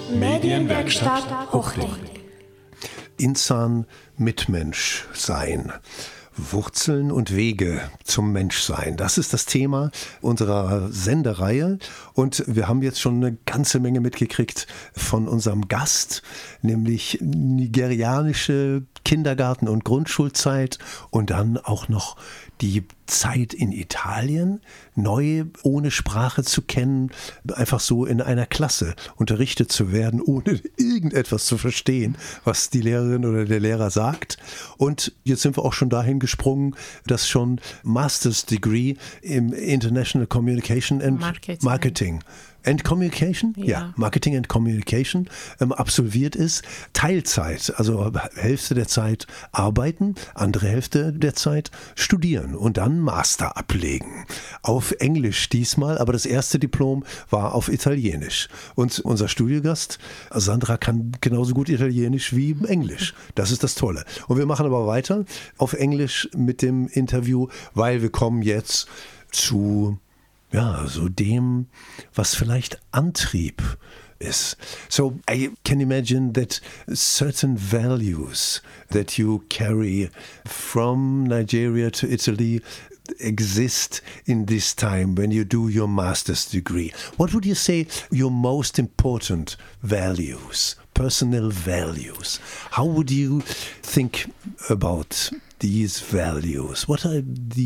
Medienwerkstatt Hochding. Insan Mitmensch sein. Wurzeln und Wege zum Menschsein. Das ist das Thema unserer Sendereihe. Und wir haben jetzt schon eine ganze Menge mitgekriegt von unserem Gast, nämlich nigerianische Kindergarten- und Grundschulzeit und dann auch noch die Zeit in Italien, neu, ohne Sprache zu kennen, einfach so in einer Klasse unterrichtet zu werden, ohne irgendetwas zu verstehen, was die Lehrerin oder der Lehrer sagt. Und jetzt sind wir auch schon dahin gesprungen, dass schon Master's Degree im International Communication and Marketing and Communication? Ja, Marketing and Communication absolviert ist. Teilzeit, also Hälfte der Zeit arbeiten, andere Hälfte der Zeit studieren und dann Master ablegen. Auf Englisch diesmal, aber das erste Diplom war auf Italienisch. Und unser Studiogast, Sandra, kann genauso gut Italienisch wie Englisch. Das ist das Tolle. Und wir machen aber weiter auf Englisch mit dem Interview, weil wir kommen jetzt zu so dem, was vielleicht Antrieb ist. So I can imagine that certain values that you carry from Nigeria to Italy exist in this time when you do your master's degree. What would you say your most important values, personal values? How would you think about these values? What are the